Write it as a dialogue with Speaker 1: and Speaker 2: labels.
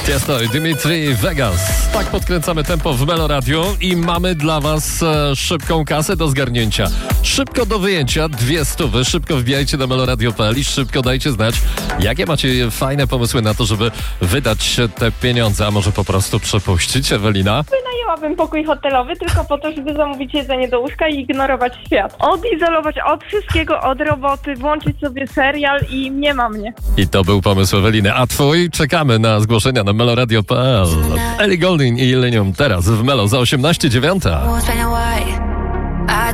Speaker 1: Tiesto i Dimitri Vegas. Tak podkręcamy tempo w Melo Radio i mamy dla was szybką kasę do zgarnięcia. Szybko do wyjęcia, 200. Szybko wbijajcie na meloradio.pl i szybko dajcie znać, jakie macie fajne pomysły na to, żeby wydać te pieniądze, a może po prostu przepuścić. Ewelina?
Speaker 2: Wynajęłabym pokój hotelowy tylko po to, żeby zamówić jedzenie do łóżka i ignorować świat. Odizolować od wszystkiego, od roboty, włączyć sobie serial i nie ma mnie.
Speaker 1: I to był pomysł Eweliny. A twój? Czekamy na zgłoszenia na meloradio.pl. Ellie Goulding i Illenium teraz w Melo za 18:09.